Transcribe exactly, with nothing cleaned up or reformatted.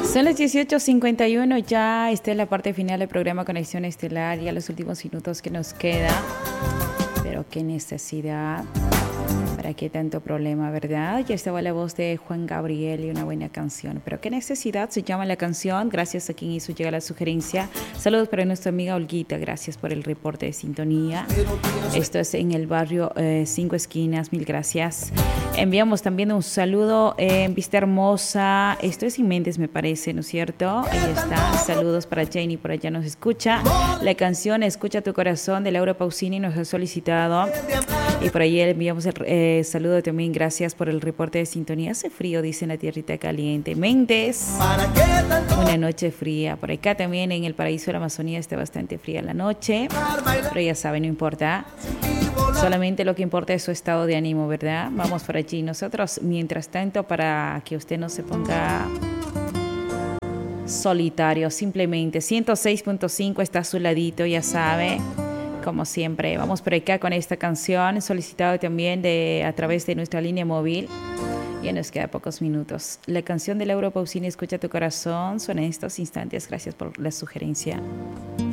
Son las dieciocho cincuenta y uno, ya está en la parte final del programa Conexión Estelar, ya los últimos minutos que nos queda. Pero qué necesidad, para qué tanto problema, ¿verdad? Ya estaba la voz de Juan Gabriel y una buena canción. Pero qué necesidad, se llama la canción, gracias a quien hizo llegar la sugerencia. Saludos para nuestra amiga Olguita, gracias por el reporte de sintonía. Esto es en el barrio eh, Cinco Esquinas, mil gracias. Enviamos también un saludo en Vista Hermosa, esto es en Méndez me parece, ¿no es cierto? Ahí está, saludos para Jenny, por allá nos escucha. La canción Escucha tu corazón de Laura Pausini nos ha solicitado. Y por ahí enviamos el eh, saludo también, gracias por el reporte de sintonía. Hace frío, dice en la tierrita caliente. Méndez, una noche fría. Por acá también en el paraíso de la Amazonía está bastante fría la noche. Pero ya saben, no importa. Solamente lo que importa es su estado de ánimo, ¿verdad? Vamos por allí. Nosotros, mientras tanto, para que usted no se ponga solitario, simplemente ciento seis punto cinco está a su ladito, ya sabe. Como siempre, vamos por acá con esta canción, solicitado también de, a través de nuestra línea móvil. Ya nos queda pocos minutos. La canción de Laura Pausini, Escucha tu corazón, son en estos instantes. Gracias por la sugerencia.